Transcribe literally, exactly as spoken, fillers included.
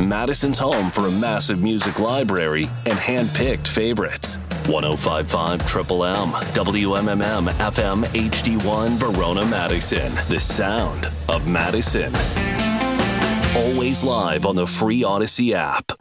Madison's home for a massive music library and hand-picked favorites. one oh five point five Triple M, W M M M F M H D one Verona, Madison. The sound of Madison. Always live on the free Odyssey app.